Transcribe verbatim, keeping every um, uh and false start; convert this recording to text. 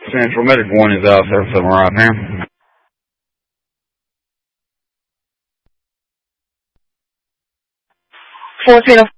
Central Medical one is out there somewhere right now. four zero